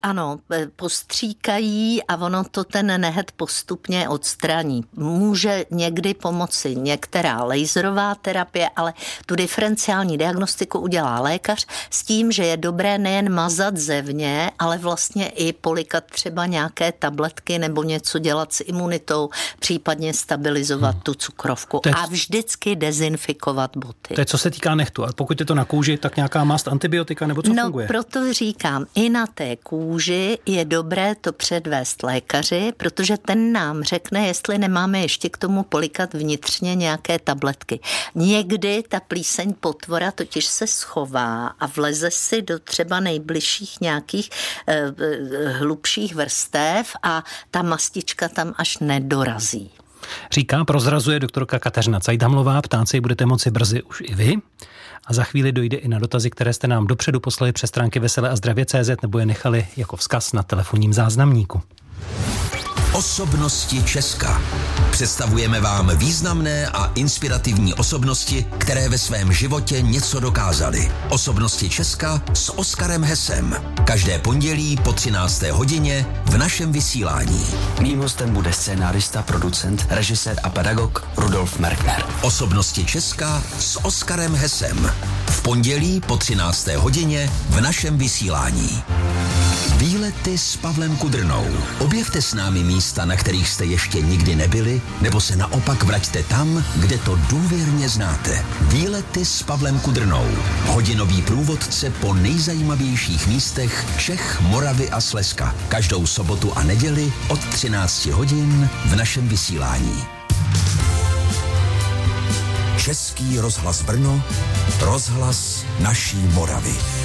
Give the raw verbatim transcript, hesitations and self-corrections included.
Ano, postříkají a ono to ten nehet postupně odstraní. Může někdy pomoci některá laserová terapie, ale tu diferenciální diagnostiku udělá lékař s tím, že je dobré nejen mazat zevně, ale vlastně i polikat třeba nějaké tabletky nebo něco dělat s imunitou, případně stabilizovat hmm. tu cukrovku je... a vždycky dezinfikovat boty. To je, co se týká nehtu. A pokud je to na kůži, tak nějaká mast, antibiotika nebo co no, funguje? No, proto říkám, i na té kůži je dobré to předvést lékaři, protože ten nám řekne, jestli nemáme ještě k tomu polikat vnitřně nějaké tabletky. Někdy ta plíseň potvora totiž se schová a vleze si do třeba nejbližších nějakých eh, hlubších vrstev a ta mastička tam až nedorazí. Říká, prozrazuje doktorka Kateřina Cajdhamlová, ptát se ji budete moci brzy už i vy. A za chvíli dojde i na dotazy, které jste nám dopředu poslali přes stránky vesele a zdravě tečka cé zet nebo je nechali jako vzkaz na telefonním záznamníku. Osobnosti Česka. Představujeme vám významné a inspirativní osobnosti, které ve svém životě něco dokázaly. Osobnosti Česka s Oskarem Hesem. Každé pondělí po třinácté hodině v našem vysílání. Mým hostem bude scénárista, producent, režisér a pedagog Rudolf Merkner. Osobnosti Česka s Oskarem Hesem. V pondělí po třinácté hodině v našem vysílání. Výlety s Pavlem Kudrnou. Objevte s námi místa, na kterých jste ještě nikdy nebyli, nebo se naopak vraťte tam, kde to důvěrně znáte. Výlety s Pavlem Kudrnou. Hodinový průvodce po nejzajímavějších místech Čech, Moravy a Slezska. Každou sobotu a neděli od třinácti hodin v našem vysílání. Český rozhlas Brno, rozhlas naší Moravy.